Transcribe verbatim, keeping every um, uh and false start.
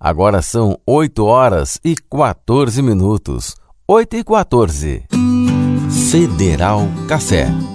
Agora são oito horas e quatorze minutos. oito e quatorze. Federal Café.